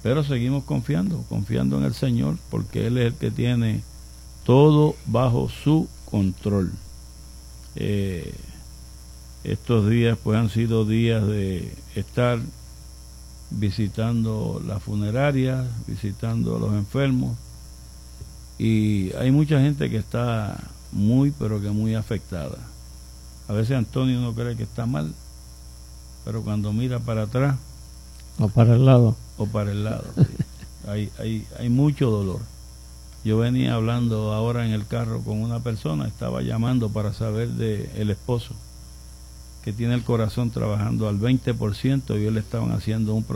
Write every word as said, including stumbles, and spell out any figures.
pero seguimos confiando, confiando en el Señor, porque Él es el que tiene todo bajo su control. Eh, estos días pues han sido días de estar visitando las funerarias, visitando a los enfermos, y hay mucha gente que está muy pero que muy afectada. A veces Antonio no cree que está mal, pero cuando mira para atrás o para el lado o para el lado sí, hay, hay, hay mucho dolor. Yo venía hablando ahora en el carro con una persona, estaba llamando para saber de el esposo, que tiene el corazón trabajando al veinte por ciento, y ellos le estaban haciendo un